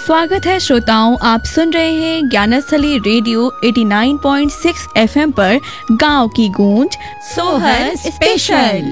स्वागत है श्रोताओं, आप सुन रहे हैं ज्ञानस्थली रेडियो 89.6 एफएम पर गांव की गूंज सोहर स्पेशल।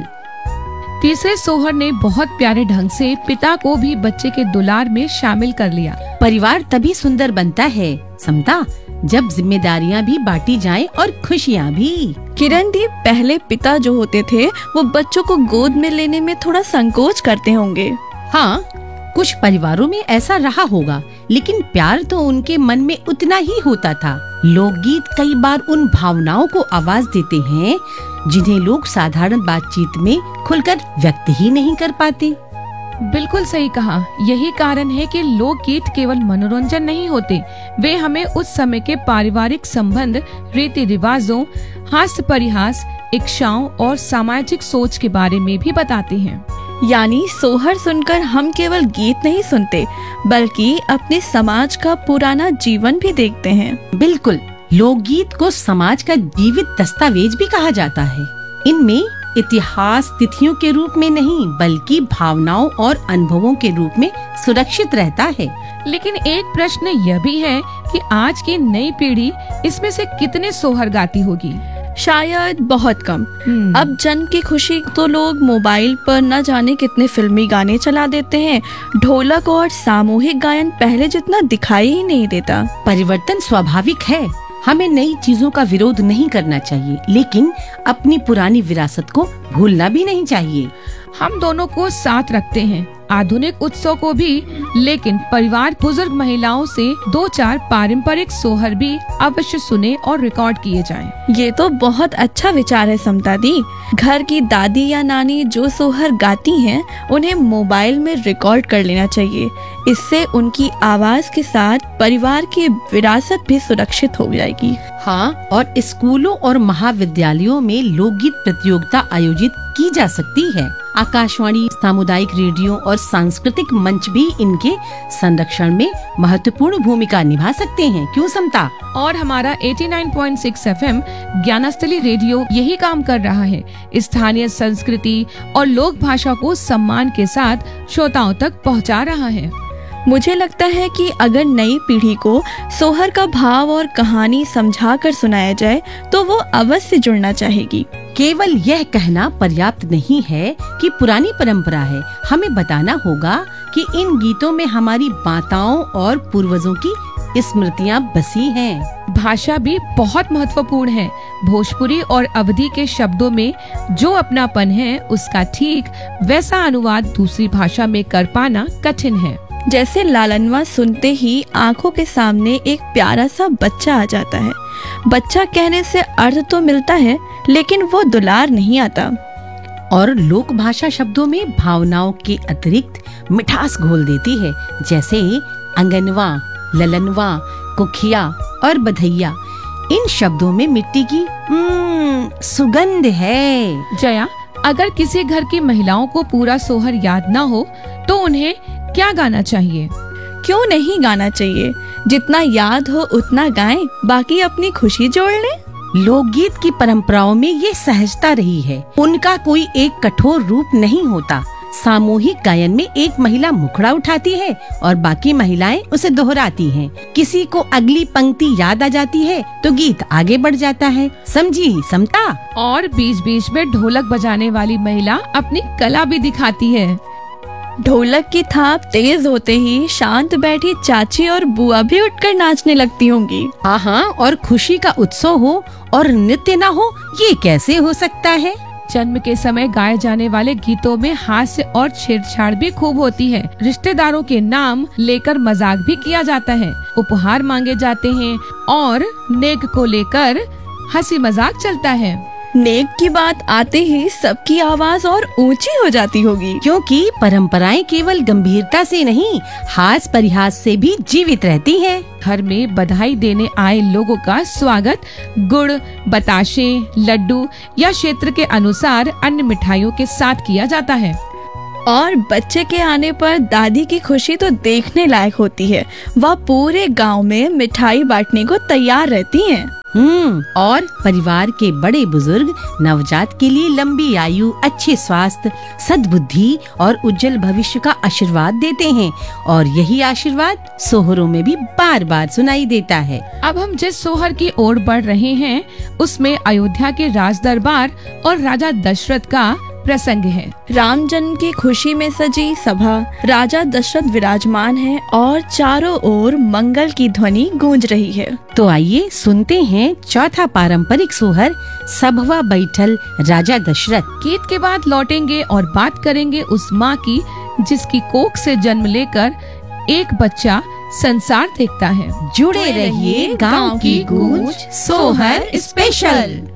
तीसरे सोहर ने बहुत प्यारे ढंग से पिता को भी बच्चे के दुलार में शामिल कर लिया। परिवार तभी सुंदर बनता है समता, जब जिम्मेदारियां भी बांटी जाएं और खुशियां भी। किरण दी, पहले पिता जो होते थे वो बच्चों को गोद में लेने में थोड़ा संकोच करते होंगे। हाँ, कुछ परिवारों में ऐसा रहा होगा, लेकिन प्यार तो उनके मन में उतना ही होता था। लोकगीत कई बार उन भावनाओं को आवाज देते हैं जिन्हें लोग साधारण बातचीत में खुलकर व्यक्त ही नहीं कर पाते। बिल्कुल सही कहा। यही कारण है कि लोकगीत केवल मनोरंजन नहीं होते, वे हमें उस समय के पारिवारिक संबंध, रीति रिवाजों, हास्य परिहास, इच्छाओं और सामाजिक सोच के बारे में भी बताते हैं। यानी सोहर सुनकर हम केवल गीत नहीं सुनते, बल्कि अपने समाज का पुराना जीवन भी देखते हैं। बिल्कुल, लोकगीत को समाज का जीवित दस्तावेज भी कहा जाता है। इनमें इतिहास तिथियों के रूप में नहीं, बल्कि भावनाओं और अनुभवों के रूप में सुरक्षित रहता है। लेकिन एक प्रश्न यह भी है कि आज की नई पीढ़ी इसमें से कितने सोहर गाती होगी? शायद बहुत कम। अब जन्म की खुशी तो लोग मोबाइल पर न जाने कितने फिल्मी गाने चला देते हैं। ढोलक और सामूहिक गायन पहले जितना दिखाई ही नहीं देता। परिवर्तन स्वाभाविक है, हमें नई चीजों का विरोध नहीं करना चाहिए, लेकिन अपनी पुरानी विरासत को भूलना भी नहीं चाहिए। हम दोनों को साथ रखते हैं, आधुनिक उत्सव को भी, लेकिन परिवार बुजुर्ग महिलाओं से 2-4 पारंपरिक सोहर भी अवश्य सुने और रिकॉर्ड किए जाएं। ये तो बहुत अच्छा विचार है समता दी। घर की दादी या नानी जो सोहर गाती हैं, उन्हें मोबाइल में रिकॉर्ड कर लेना चाहिए। इससे उनकी आवाज के साथ परिवार की विरासत भी सुरक्षित हो जाएगी। हाँ, और स्कूलों और महाविद्यालयों में लोकगीत प्रतियोगिता आयोजित की जा सकती है। आकाशवाणी, सामुदायिक रेडियो और सांस्कृतिक मंच भी इनके संरक्षण में महत्वपूर्ण भूमिका निभा सकते हैं। क्यों समता? और हमारा 89.6 एफएम ज्ञानस्थली रेडियो यही काम कर रहा है। स्थानीय संस्कृति और लोक भाषा को सम्मान के साथ श्रोताओं तक पहुंचा रहा है। मुझे लगता है कि अगर नई पीढ़ी को सोहर का भाव और कहानी समझाकर सुनाया जाए तो वो अवश्य जुड़ना चाहेगी। केवल यह कहना पर्याप्त नहीं है कि पुरानी परंपरा है, हमें बताना होगा कि इन गीतों में हमारी माताओं और पूर्वजों की स्मृतियाँ बसी हैं। भाषा भी बहुत महत्वपूर्ण है। भोजपुरी और अवधी के शब्दों में जो अपनापन है, उसका ठीक वैसा अनुवाद दूसरी भाषा में कर पाना कठिन है। जैसे लालनवा सुनते ही आंखों के सामने एक प्यारा सा बच्चा आ जाता है। बच्चा कहने से अर्थ तो मिलता है, लेकिन वो दुलार नहीं आता। और लोक भाषा शब्दों में भावनाओं के अतिरिक्त मिठास घोल देती है, जैसे अंगनवा, ललनवा, कुखिया और बधैया। इन शब्दों में मिट्टी की सुगंध है। जया, अगर किसी घर की महिलाओं को पूरा सोहर याद ना हो तो उन्हें क्या गाना चाहिए? क्यों नहीं गाना चाहिए? जितना याद हो उतना गाएं, बाकी अपनी खुशी जोड़ लें। लोकगीत की परंपराओं में ये सहजता रही है। उनका कोई एक कठोर रूप नहीं होता। सामूहिक गायन में एक महिला मुखड़ा उठाती है और बाकी महिलाएं उसे दोहराती हैं। किसी को अगली पंक्ति याद आ जाती है तो गीत आगे बढ़ जाता है। समझी समता? और बीच बीच में ढोलक बजाने वाली महिला अपनी कला भी दिखाती है। ढोलक की थाप तेज होते ही शांत बैठी चाची और बुआ भी उठकर नाचने लगती होंगी। हाँ, और खुशी का उत्सव हो और नृत्य ना हो, ये कैसे हो सकता है? जन्म के समय गाए जाने वाले गीतों में हास्य और छेड़छाड़ भी खूब होती है। रिश्तेदारों के नाम लेकर मजाक भी किया जाता है, उपहार मांगे जाते हैं और नेक को लेकर हंसी मजाक चलता है। नेक की बात आते ही सबकी आवाज और ऊंची हो जाती होगी, क्योंकि परंपराएं केवल गंभीरता से नहीं, हास परिहास से भी जीवित रहती हैं। घर में बधाई देने आए लोगों का स्वागत गुड़, बताशे, लड्डू या क्षेत्र के अनुसार अन्य मिठाइयों के साथ किया जाता है। और बच्चे के आने पर दादी की खुशी तो देखने लायक होती है। वह पूरे गांव में मिठाई बांटने को तैयार रहती हैं। और परिवार के बड़े बुजुर्ग नवजात के लिए लंबी आयु, अच्छे स्वास्थ्य, सद्बुद्धि और उज्जवल भविष्य का आशीर्वाद देते हैं और यही आशीर्वाद सोहरों में भी बार बार सुनाई देता है। अब हम जिस सोहर की ओर बढ़ रहे हैं उसमें अयोध्या के राज दरबार और राजा दशरथ का प्रसंग है। राम जन्म की खुशी में सजी सभा, राजा दशरथ विराजमान हैं और चारों ओर मंगल की ध्वनि गूंज रही है। तो आइए सुनते हैं चौथा पारंपरिक सोहर, सभवा बैठल राजा दशरथ। गीत के बाद लौटेंगे और बात करेंगे उस माँ की जिसकी कोख से जन्म लेकर एक बच्चा संसार देखता है। जुड़े रहिए गांव की गूंज सोहर स्पेशल।